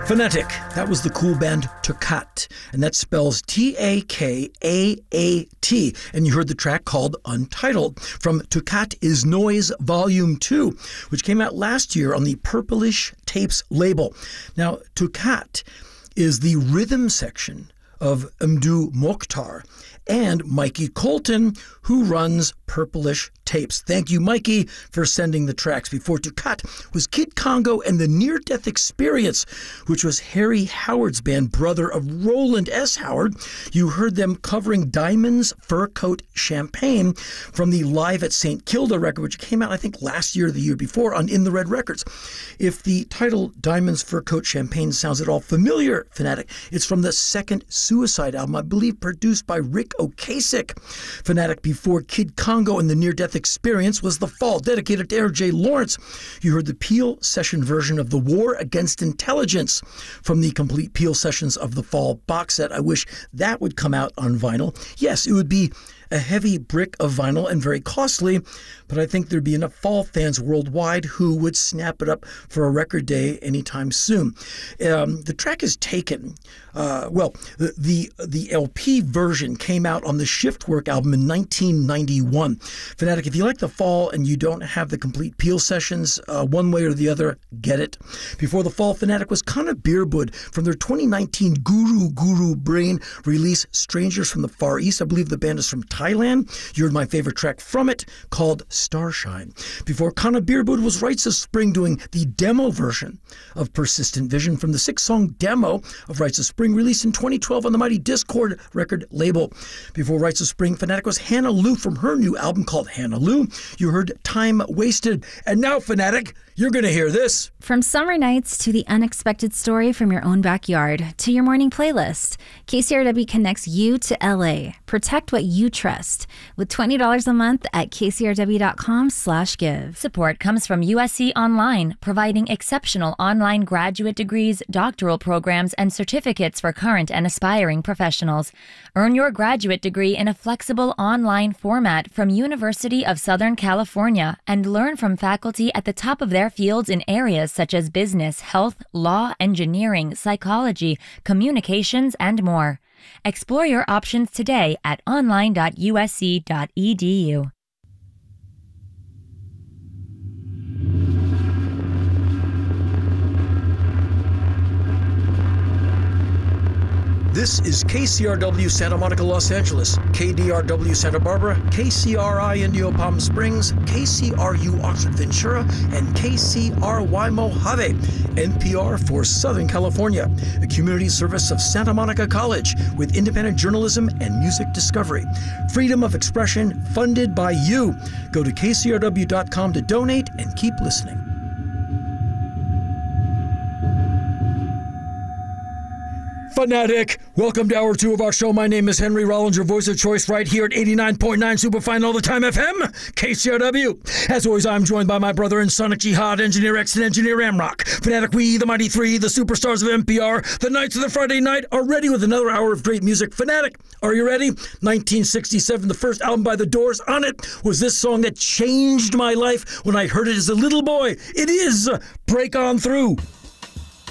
Phonetic, that was the cool band Tukat, and that spells Takaat, and you heard the track called Untitled. From Tukat is Noise Volume 2, which came out last year on the Purplish Tapes label. Now, Tukat is the rhythm section of Mdou Moctar and Mikey Colton, who runs Purplish Tapes. Thank you, Mikey, for sending the tracks. Before Tukat was Kid Congo and the Near Death Experience, which was Harry Howard's band, brother of Roland S. Howard. You heard them covering Diamond's Fur Coat Champagne from the Live at St. Kilda record, which came out, I think, last year or the year before on In the Red Records. If the title Diamond's Fur Coat Champagne sounds at all familiar, Fanatic, it's from the second Suicide album, I believe produced by Rick Ocasek. Fanatic, before Kid Congo and the Near Death Experience was The Fall, dedicated to R.J. Lawrence. You heard the Peel session version of The War Against Intelligence from the complete Peel Sessions of The Fall box set. I wish that would come out on vinyl. Yes, it would be a heavy brick of vinyl and very costly, but I think there'd be enough Fall fans worldwide who would snap it up for a record day anytime soon. The track is taken. The LP version came out on the Shiftwork album in 1991. Fanatic, if you like The Fall and you don't have the complete Peel sessions, one way or the other, get it. Before The Fall, Fanatic was Kana Beerbud from their 2019 Guru Brain release, Strangers from the Far East. I believe the band is from Thailand. You heard my favorite track from it, called Starshine. Before Kana Beerbud was Rites of Spring doing the demo version of Persistent Vision from the 6-song demo of Rites of Spring, released in 2012 on the Mighty Discord record label. Before Rites of Spring, Fanatic was Hannah Lou from her new album called Hannah Lou. You heard Time Wasted. And now, Fanatic, you're going to hear this. From summer nights to the unexpected story from your own backyard to your morning playlist, KCRW connects you to LA. Protect what you trust with $20 a month at kcrw.com/give. Support comes from USC Online, providing exceptional online graduate degrees, doctoral programs, and certificates for current and aspiring professionals. Earn your graduate degree in a flexible online format from University of Southern California and learn from faculty at the top of their fields in areas such as business, health, law, engineering, psychology, communications, and more. Explore your options today at online.usc.edu. This is KCRW Santa Monica, Los Angeles, KDRW Santa Barbara, KCRI Indio Palm Springs, KCRU Oxford Ventura, and KCRY Mojave, NPR for Southern California, a community service of Santa Monica College with independent journalism and music discovery. Freedom of expression funded by you. Go to kcrw.com to donate and keep listening. Fanatic, welcome to Hour 2 of our show. My name is Henry Rollins, your voice of choice right here at 89.9 Superfine All the Time FM, KCRW. As always, I'm joined by my brother in Sonic Jihad, Engineer X and Engineer Amrock. Fanatic, we, the Mighty Three, the superstars of NPR, the Knights of the Friday Night, are ready with another hour of great music. Fanatic, are you ready? 1967, the first album by The Doors. On it was this song that changed my life when I heard it as a little boy. It is Break On Through.